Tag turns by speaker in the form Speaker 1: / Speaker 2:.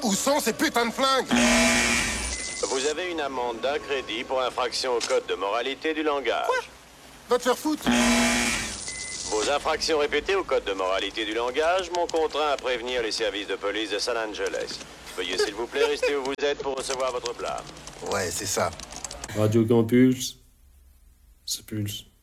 Speaker 1: Où sont ces putains de flingues?
Speaker 2: Vous avez une amende d'un crédit pour infraction au code de moralité du langage.
Speaker 1: Quoi? Va te faire foutre.
Speaker 2: Vos infractions répétées au code de moralité du langage m'ont contraint à prévenir les services de police de San Angeles. Veuillez s'il vous plaît rester où vous êtes pour recevoir votre plainte.
Speaker 1: Ouais, c'est ça.
Speaker 3: Radio Campus, c'est Pulse.